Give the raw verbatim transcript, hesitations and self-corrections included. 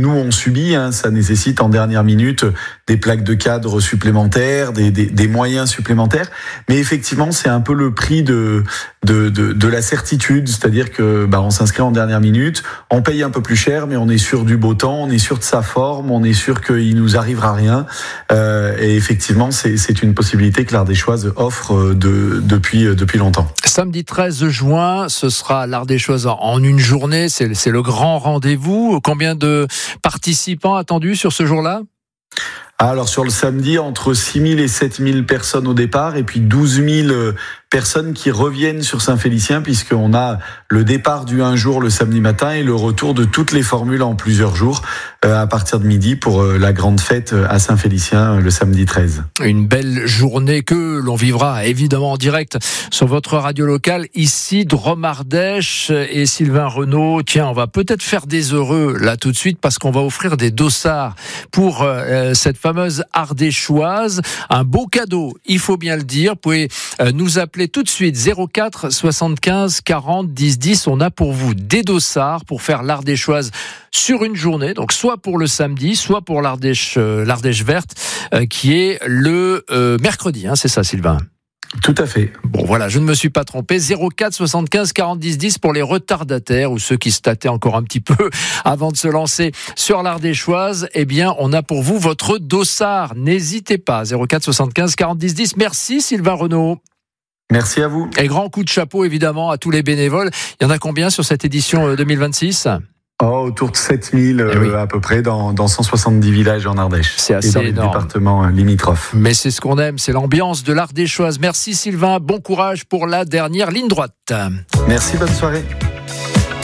nous on subit, hein, ça nécessite en dernière minute des plaques de cadre supplémentaires, des, des, des moyens supplémentaires. Mais effectivement, c'est un peu le prix de de, de, de la certitude, c'est-à-dire que bah, on s'inscrit en dernière minute, on paye un peu plus cher, mais on est sûr du beau temps, on est sûr de sa forme, on est sûr qu'il nous arrivera rien. Euh, et effectivement, c'est, c'est une possibilité que l'Ardéchoise offre de, depuis depuis longtemps. Samedi treize juin, ce sera l'Ardéchoise en une journée, c'est, c'est le grand rendez-vous. Combien de participants attendus sur ce jour-là ? Alors sur le samedi, entre six mille et sept mille personnes au départ, et puis douze mille personnes qui reviennent sur Saint-Félicien, puisqu'on a le départ du un jour le samedi matin et le retour de toutes les formules en plusieurs jours euh, à partir de midi pour euh, la grande fête à Saint-Félicien euh, le samedi treize. Une belle journée que l'on vivra évidemment en direct sur votre radio locale ici Drôme Ardèche. Et Sylvain Renaud, tiens, on va peut-être faire des heureux là tout de suite parce qu'on va offrir des dossards pour euh, cette fameuse Ardéchoise. Un beau cadeau, il faut bien le dire. Vous pouvez euh, nous appeler tout de suite zéro quatre soixante-quinze quarante dix dix. On a pour vous des dossards pour faire l'Ardéchoise sur une journée, donc soit pour le samedi, soit pour l'Ardèche, euh, l'Ardèche verte, euh, qui est le euh, mercredi, hein, c'est ça Sylvain ? Tout à fait. Bon voilà, je ne me suis pas trompé. zéro quatre soixante-quinze quarante dix dix pour les retardataires ou ceux qui se tâtaient encore un petit peu avant de se lancer sur l'Ardéchoise. Eh bien, on a pour vous votre dossard. N'hésitez pas. zéro quatre soixante-quinze quarante dix dix. Merci Sylvain Renaud. Merci à vous. Et grand coup de chapeau évidemment à tous les bénévoles. Il y en a combien sur cette édition deux mille vingt-six ? Oh, autour de sept mille eh oui. euh, à peu près dans, dans cent soixante-dix villages en Ardèche. C'est assez et dans les énorme. départements limitrophes. Mais c'est ce qu'on aime, c'est l'ambiance de l'Ardéchoise. Merci Sylvain, bon courage pour la dernière ligne droite. Merci, bonne soirée.